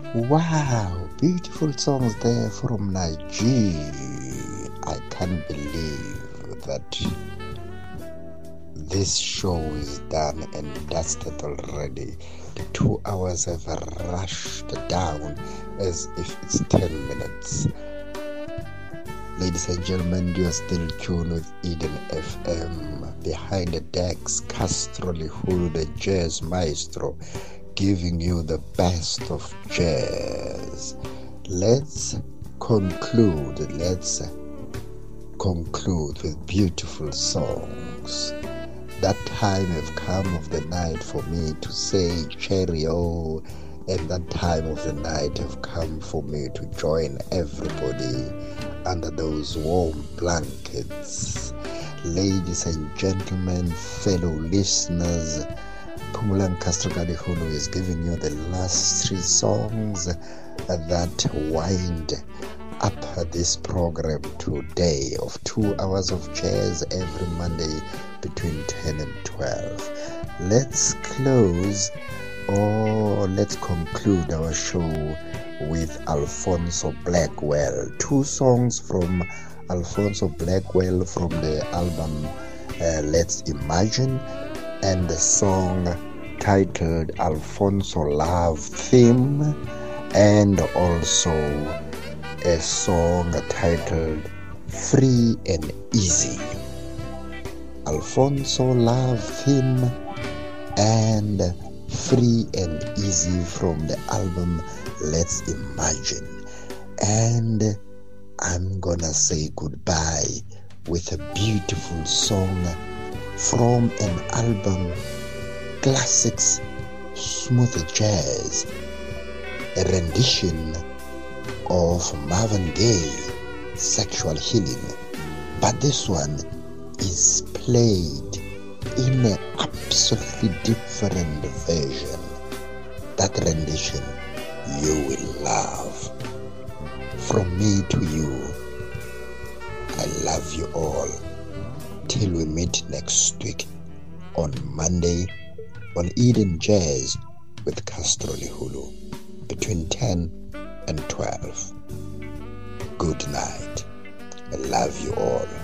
Wow, beautiful songs there from Nigeria. I can't believe that this show is done and dusted already. The 2 hours have rushed down as if it's 10 minutes. Ladies and gentlemen, you are still tuned with Eden FM. Behind the decks, Castro Lihulu, the jazz maestro, giving you the best of jazz. Let's conclude with beautiful songs. That time have come of the night for me to say cheerio, and that time of the night have come for me to join everybody under those warm blankets. Ladies and gentlemen, fellow listeners, Phumulang Castro Lihulu is giving you the last 3 songs that wind up this program today of 2 hours of jazz every Monday between 10 and 12. Let's conclude our show with Alphonso Blackwell. 2 songs from Alphonso Blackwell from the album Let's Imagine, and the song titled Alphonso Love Theme, and also a song titled Free and Easy. Alphonso Love Theme and Free and Easy from the album Let's Imagine. And I'm gonna say goodbye with a beautiful song from an album, Classics Smooth Jazz, a rendition of Marvin Gaye, Sexual Healing. But this one is played in an absolutely different version. That rendition you will love. From me to you, I love you all. Till we meet next week on Monday on Eden Jazz with Castro Lihulu between 10 and 12. Good night. I love you all.